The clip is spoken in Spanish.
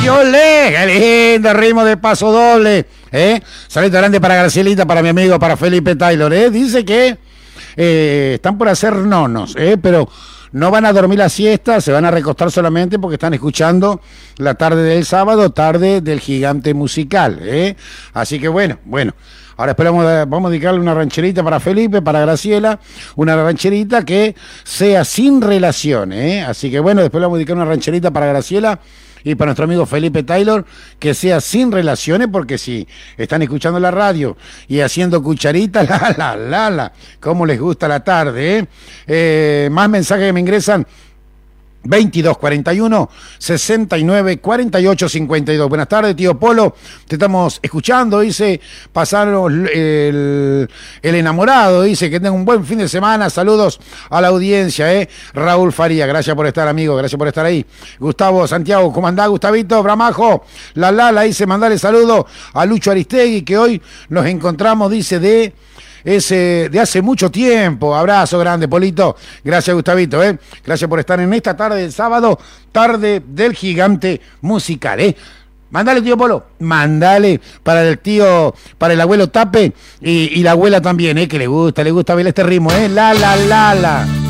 ¡Ay, olé! ¡Qué lindo ritmo de paso doble! Saludo grande para Gracielita, para mi amigo, para Felipe Taylor. Dice que están por hacer nonos, pero no van a dormir la siesta, se van a recostar solamente porque están escuchando la tarde del sábado, tarde del gigante musical. Así que bueno. Ahora esperamos, vamos a dedicarle una rancherita para Felipe, para Graciela, una rancherita que sea sin relación, Así que bueno, después le vamos a dedicar una rancherita para Graciela y para nuestro amigo Felipe Taylor, que sea sin relaciones, porque si están escuchando la radio y haciendo cucharitas, cómo les gusta la tarde, Más mensajes que me ingresan. 2241 69 48 52. Buenas tardes, tío Polo. Te estamos escuchando. Dice, pasaron el enamorado. Dice que tengan un buen fin de semana. Saludos a la audiencia, Raúl Faría, gracias por estar, amigo. Gracias por estar ahí. Gustavo Santiago, ¿cómo andás, Gustavito? Bramajo. La dice, mandale saludo a Lucho Aristegui, que hoy nos encontramos, dice, de hace mucho tiempo. Abrazo grande, Polito. Gracias, Gustavito, Gracias por estar en esta tarde del sábado, tarde del gigante musical, Mandale, tío Polo, mandale para el tío, para el abuelo Tape y la abuela también, que le gusta ver este ritmo, la.